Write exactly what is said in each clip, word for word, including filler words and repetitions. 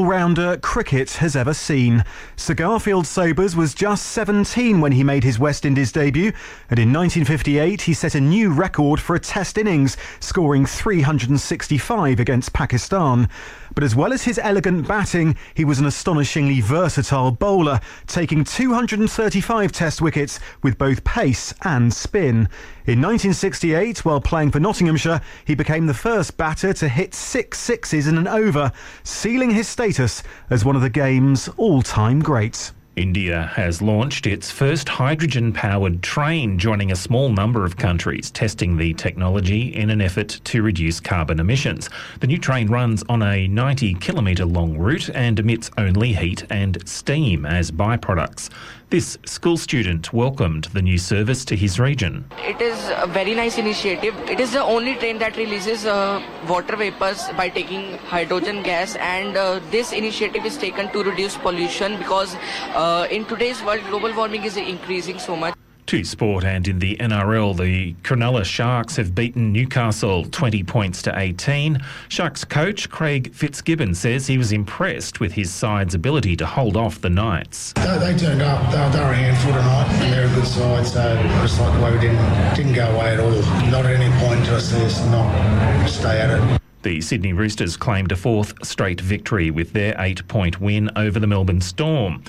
all-rounder cricket has ever seen. Sir Garfield Sobers was just seventeen when he made his West Indies debut, and in nineteen fifty-eight he set a new record for a Test innings, scoring three hundred sixty-five against Pakistan. But as well as his elegant batting, he was an astonishingly versatile bowler, taking two hundred thirty-five Test wickets with both pace and spin. In nineteen sixty-eight, while playing for Nottinghamshire, he became the first batter to hit six sixes in an over, sealing his status as one of the game's all-time greats. India has launched its first hydrogen-powered train, joining a small number of countries testing the technology in an effort to reduce carbon emissions. The new train runs on a ninety kilometre long route and emits only heat and steam as byproducts. This school student welcomed the new service to his region. It is a very nice initiative. It is the only train that releases uh, water vapours by taking hydrogen gas, and uh, this initiative is taken to reduce pollution because uh, in today's world global warming is increasing so much. To sport, and in the N R L, the Cronulla Sharks have beaten Newcastle twenty points to eighteen. Sharks coach Craig Fitzgibbon says he was impressed with his side's ability to hold off the Knights. They, they turned up, they were, they were a handful tonight, and they're a good side, so just like the way we didn't, didn't go away at all. Not at any point to us this, not stay at it. The Sydney Roosters claimed a fourth straight victory with their eight-point win over the Melbourne Storm.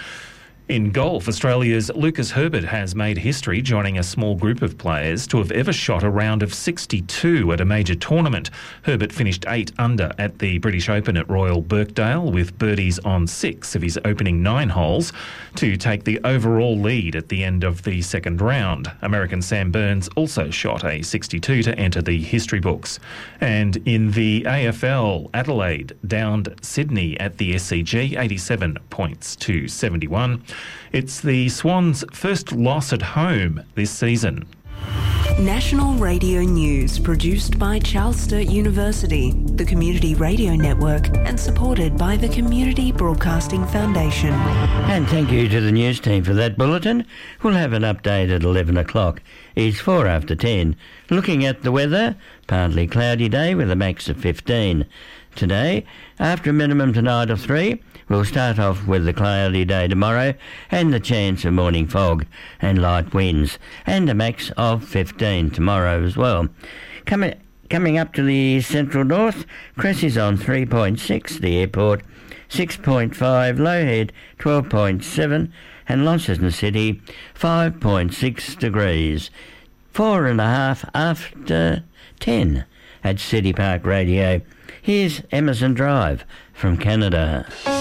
In golf, Australia's Lucas Herbert has made history, joining a small group of players to have ever shot a round of sixty-two at a major tournament. Herbert finished eight under at the British Open at Royal Birkdale, with birdies on six of his opening nine holes to take the overall lead at the end of the second round. American Sam Burns also shot a sixty-two to enter the history books. And in the A F L, Adelaide downed Sydney at the S C G eighty-seven points to seventy-one. It's the Swans' first loss at home this season. National Radio News, produced by Charles Sturt University, the Community Radio Network, and supported by the Community Broadcasting Foundation. And thank you to the news team for that bulletin. We'll have an update at eleven o'clock. It's four after ten. Looking at the weather, partly cloudy day with a max of fifteen. Today, after a minimum tonight of three, we'll start off with a cloudy day tomorrow and the chance of morning fog and light winds, and a max of fifteen tomorrow as well. Coming coming up to the central north, Cressy's on three point six, the airport six point five, Lowhead twelve point seven, and Launceston City five point six degrees. Four and a half after ten at City Park Radio. Here's Emerson Drive from Canada.